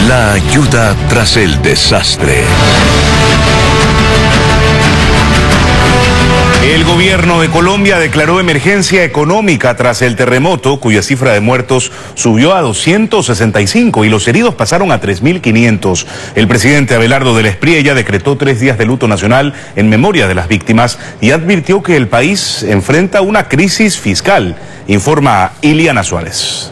La ayuda tras el desastre. El gobierno de Colombia declaró emergencia económica tras el terremoto, cuya cifra de muertos subió a 265 y los heridos pasaron a 3.500. El presidente Abelardo del Espriella decretó 3 días de luto nacional en memoria de las víctimas y advirtió que el país enfrenta una crisis fiscal, informa Iliana Suárez.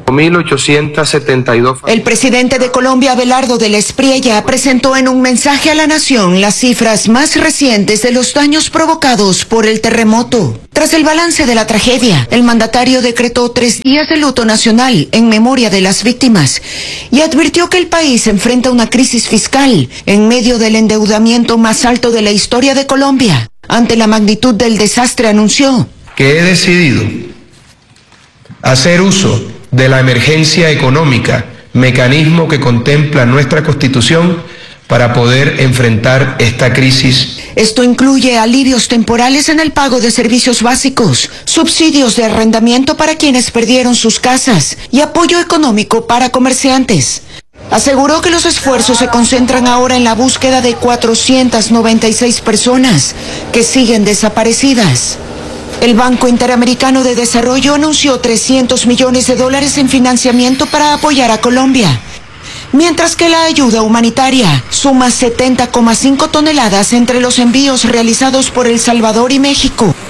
1.872. El presidente de Colombia, Abelardo del Espriella, presentó en un mensaje a la nación las cifras más recientes de los daños provocados por el terremoto. Tras el balance de la tragedia, el mandatario decretó 3 días de luto nacional en memoria de las víctimas y advirtió que el país enfrenta una crisis fiscal en medio del endeudamiento más alto de la historia de Colombia. Ante la magnitud del desastre, anunció que he decidido hacer uso de la emergencia económica, mecanismo que contempla nuestra Constitución para poder enfrentar esta crisis. Esto incluye alivios temporales en el pago de servicios básicos, subsidios de arrendamiento para quienes perdieron sus casas y apoyo económico para comerciantes. Aseguró que los esfuerzos se concentran ahora en la búsqueda de 496 personas que siguen desaparecidas. El Banco Interamericano de Desarrollo anunció $300 millones en financiamiento para apoyar a Colombia, mientras que la ayuda humanitaria suma 70,5 toneladas entre los envíos realizados por El Salvador y México.